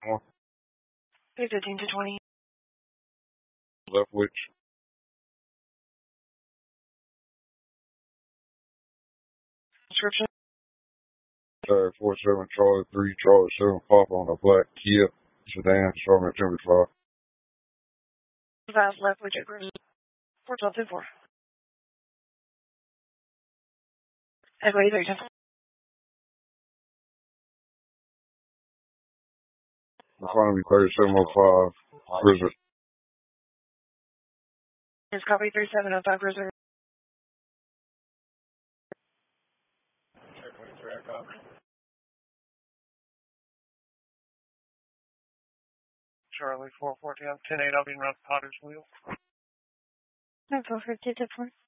15 to 20. Leftwich. Description. 47 Charlie 3 Charlie 7 Pop on a black Kia sedan, starting at 75. 5 Leftwich at Cruise. 41224. Echo 8310. Economy 3705 Cruiser. It's copy 3705 Cruiser. Charlie 414 10-8, I'll be around Potter's Wheel. 450 to 4.